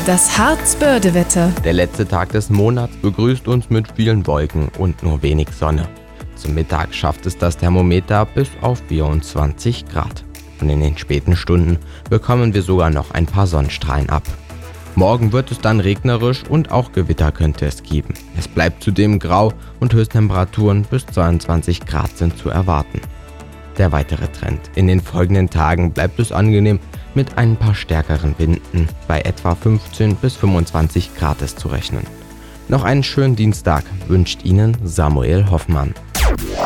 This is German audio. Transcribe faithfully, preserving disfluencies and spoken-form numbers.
Das Harzbörde-Wetter. Der letzte Tag des Monats begrüßt uns mit vielen Wolken und nur wenig Sonne. Zum Mittag schafft es das Thermometer bis auf vierundzwanzig Grad. Und in den späten Stunden bekommen wir sogar noch ein paar Sonnenstrahlen ab. Morgen wird es dann regnerisch und auch Gewitter könnte es geben. Es bleibt zudem grau und Höchsttemperaturen bis zweiundzwanzig Grad sind zu erwarten. Der weitere Trend. In den folgenden Tagen bleibt es angenehm mit ein paar stärkeren Winden. Bei etwa fünfzehn bis fünfundzwanzig Grad ist zu rechnen. Noch einen schönen Dienstag wünscht Ihnen Samuel Hoffmann.